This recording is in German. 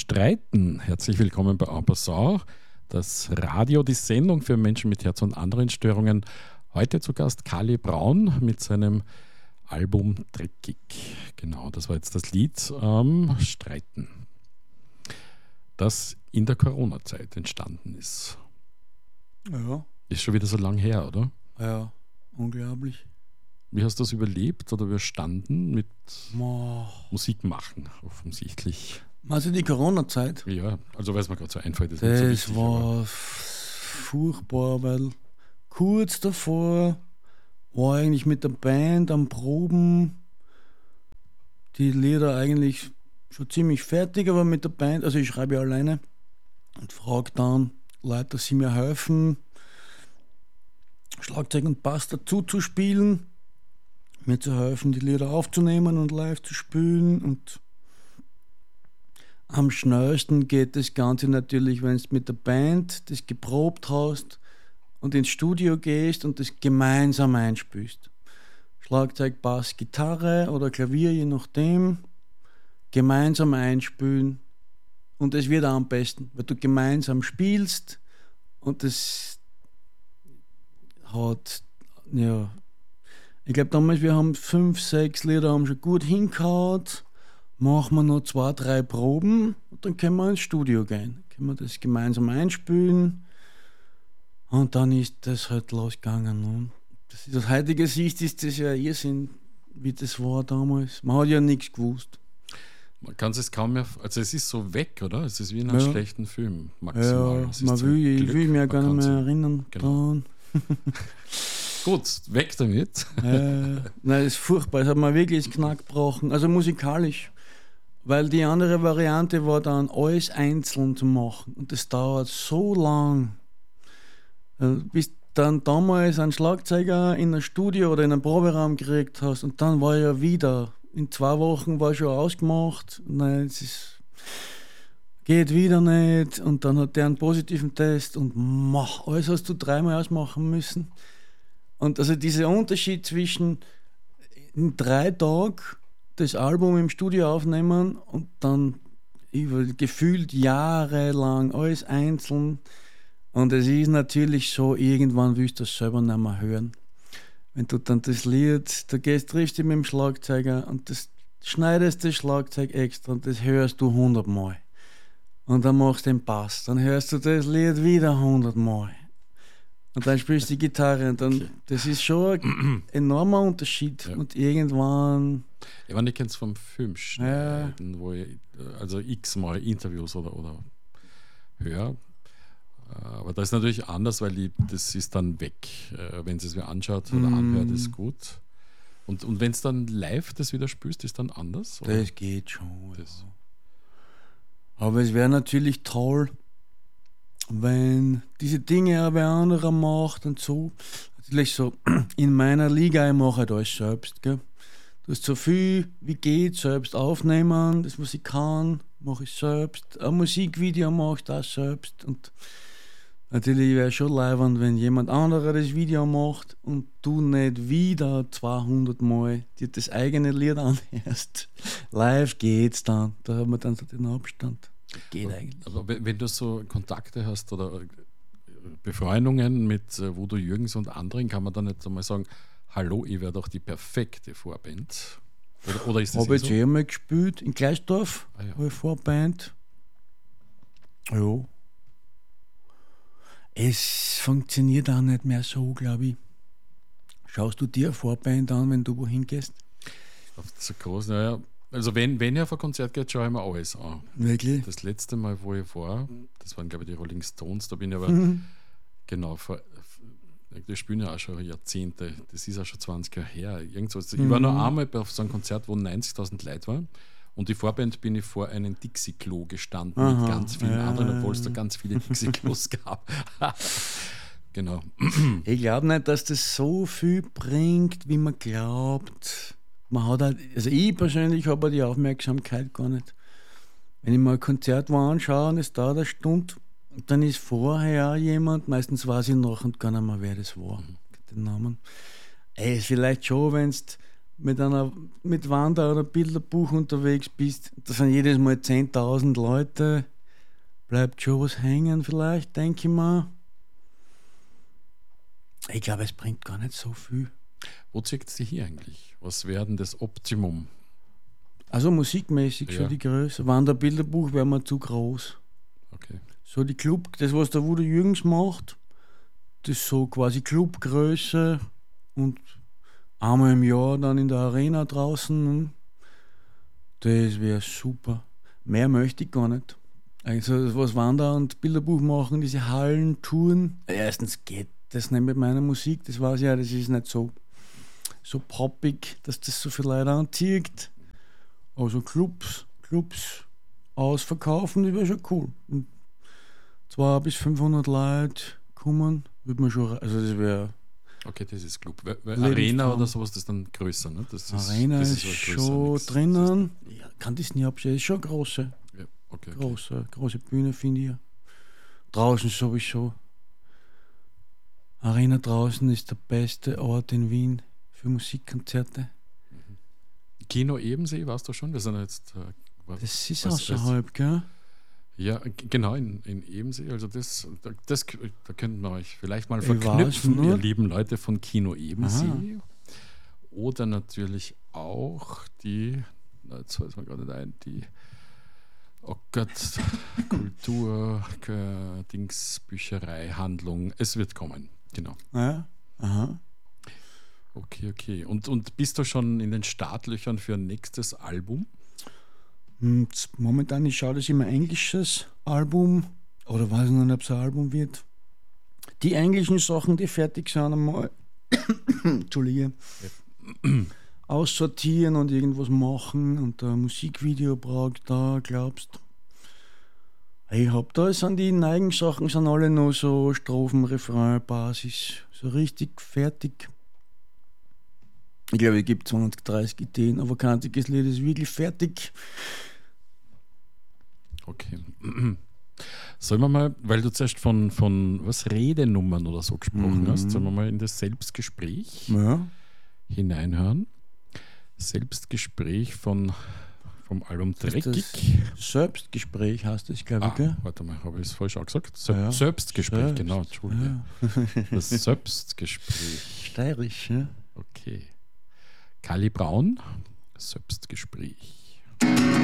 Streiten. Herzlich willkommen bei En Passant, das Radio, die Sendung für Menschen mit Herz- und anderen Störungen. Heute zu Gast Kali Braun mit seinem Album Dreckig. Genau, das war jetzt das Lied Streiten, das in der Corona-Zeit entstanden ist. Ja. Ist schon wieder so lang her, oder? Ja, unglaublich. Wie hast du das überlebt oder überstanden mit Boah. Musik machen, offensichtlich? Also die Corona-Zeit, Ja, also weil es mir gerade so einfällt, ist das nicht so wichtig, war furchtbar, weil kurz davor war eigentlich mit der Band am Proben die Lieder eigentlich schon ziemlich fertig, aber mit der Band, also ich schreibe ja alleine und frage dann Leute, dass sie mir helfen, Schlagzeug und Bass dazu zu spielen, mir zu helfen, die Lieder aufzunehmen und live zu spielen. Und am schnellsten geht das Ganze natürlich, wenn du mit der Band das geprobt hast und ins Studio gehst und das gemeinsam einspielst. Schlagzeug, Bass, Gitarre oder Klavier, je nachdem, gemeinsam einspielen. Und es wird auch am besten, weil du gemeinsam spielst und das hat, ja, ich glaube damals, wir haben 5, 6 Lieder haben schon gut hingehauen, machen wir noch 2, 3 Proben und dann können wir ins Studio gehen. Können wir das gemeinsam einspielen und dann ist das halt losgegangen. Und das ist, aus heutiger Sicht ist das ja Irrsinn, wie das war damals. Man hat ja nichts gewusst. Man kann es kaum mehr, also es ist so weg, oder? Es ist wie in einem schlechten Film, maximal. Ja, ich will mich ja gar nicht mehr erinnern. Genau. Gut, weg damit. Nein, das ist furchtbar. Es hat mir wirklich das Knack gebrochen. Also musikalisch. Weil die andere Variante war dann, alles einzeln zu machen. Und das dauert so lang. Bis dann damals einen Schlagzeuger in einem Studio oder in einem Proberaum gekriegt hast. Und dann war ja wieder, in 2 Wochen war schon ausgemacht. Nein, es geht wieder nicht. Und dann hat der einen positiven Test. Und alles hast du 3-mal ausmachen müssen. Und also dieser Unterschied zwischen in 3 Tagen das Album im Studio aufnehmen und dann gefühlt jahrelang alles einzeln. Und es ist natürlich so, irgendwann willst du das selber nicht mehr hören. Wenn du dann das Lied, du triffst dich mit dem Schlagzeuger und das schneidest das Schlagzeug extra und das hörst du 100 Mal. Und dann machst du den Bass, dann hörst du das Lied wieder 100 Mal. Und dann spielst du die Gitarre und dann, das ist schon ein enormer Unterschied. Ja. Und irgendwann... Ich meine, ich kenne es vom Filmschneiden, wo ich also x-mal Interviews oder höre. Aber das ist natürlich anders, weil das ist dann weg. Wenn es mir anschaut oder anhört, ist gut. Und wenn es dann live das wieder spielst, ist dann anders? Oder? Das geht schon. Das. Ja. Aber es wäre natürlich toll, wenn diese Dinge auch wer anderer macht und so. Natürlich so, in meiner Liga, ich mache halt alles selbst. Gell? Du hast so viel wie geht selbst aufnehmen, das was ich kann, mache ich selbst. Ein Musikvideo mache ich das selbst. Und natürlich wäre es schon leibend, wenn jemand anderer das Video macht und du nicht wieder 200 Mal dir das eigene Lied anhörst. Live geht's dann, da haben wir dann so den Abstand. Geht eigentlich. Aber wenn du so Kontakte hast oder Befreundungen mit Voodoo Jürgens und anderen, kann man dann nicht einmal sagen, hallo, ich wäre doch die perfekte Vorband? Oder ist das habe so? Ich einmal gespielt in Gleisdorf, habe ich Vorband. Ja. Es funktioniert auch nicht mehr so, glaube ich. Schaust du dir eine Vorband an, wenn du wohin gehst? Auf so groß, naja. Also wenn ich auf ein Konzert geht, schaue ich mir alles an. Wirklich? Das letzte Mal, wo ich war, das waren, glaube ich, die Rolling Stones, da bin ich aber genau, die spielen ja auch schon Jahrzehnte, das ist auch schon 20 Jahre her. Irgendwas. Ich war noch einmal auf so einem Konzert, wo 90.000 Leute waren und die Vorband bin ich vor einem Dixie-Klo gestanden mit ganz vielen anderen, obwohl es da ganz viele Dixie-Klos gab. Genau. Ich glaube nicht, dass das so viel bringt, wie man glaubt. Man hat halt, also ich persönlich habe die Aufmerksamkeit gar nicht. Wenn ich mal ein Konzert anschaue und es dauert eine Stunde, dann ist vorher auch jemand, meistens weiß ich noch und gar nicht mehr, wer das war, den Namen. Vielleicht schon, wenn du mit Wander- oder Bilderbuch unterwegs bist, da sind jedes Mal 10.000 Leute, bleibt schon was hängen vielleicht, denke ich mal. Ich glaube, es bringt gar nicht so viel. Wo zieht es dich hier eigentlich? Was wäre denn das Optimum? Also musikmäßig Ja. schon die Größe. Wanderbilderbuch wäre mir zu groß. Okay. So die Club, das was der Wudo Jürgens macht, das ist so quasi Clubgröße und einmal im Jahr dann in der Arena draußen. Das wäre super. Mehr möchte ich gar nicht. Also was Wander- und Bilderbuch machen, diese Hallen, Touren. Erstens geht das nicht mit meiner Musik, das weiß ich ja, das ist nicht so poppig, dass das so viele Leute anzieht. Also Clubs ausverkaufen, das wäre schon cool. Und 200 bis 500 Leute kommen, würde man schon, also das wäre... Okay, das ist Club. Weil Arena oder sowas, das ist dann größer, ne? Das ist, Arena das ist schon drinnen. Ja, kann das nicht abstellen, ist schon große. Ja, okay. Große Bühne, finde ich. Draußen sowieso. Arena draußen ist der beste Ort in Wien für Musikkonzerte. Kino Ebensee, warst du schon? Wir sind jetzt. Das ist außerhalb, gell? Ja, genau, in Ebensee. Also da könnten wir euch vielleicht mal verknüpfen, ihr lieben Leute von Kino Ebensee. Aha. Oder natürlich auch die, jetzt weiß man gar nicht ein, die Kultur, Dings, Bücherei, Handlung. Es wird kommen, genau. Ja, aha. Okay. Und bist du schon in den Startlöchern für ein nächstes Album? Momentan, ich schaue, dass ich mein englisches Album, oder weiß nicht, ob es ein Album wird, die englischen Sachen, die fertig sind, einmal Entschuldige, aussortieren und irgendwas machen und ein Musikvideo braucht da, glaubst. Ich hab da, sind die neigen Sachen, sind alle noch so Strophen, Refrain, Basis, so richtig fertig. Ich glaube, es gibt 20, 30 Ideen, aber kein einziges Lied ist wirklich fertig. Okay. Sollen wir mal, weil du zuerst von was Redenummern oder so gesprochen hast, sollen wir mal in das Selbstgespräch hineinhören? Selbstgespräch vom Album Dreckig. Selbstgespräch heißt das, glaube ich, gell? Warte mal, habe ich es falsch auch gesagt? Selbstgespräch, genau, Entschuldige. Ja. Das Selbstgespräch. Steirisch, ja? Okay. Kali Braun, Selbstgespräch.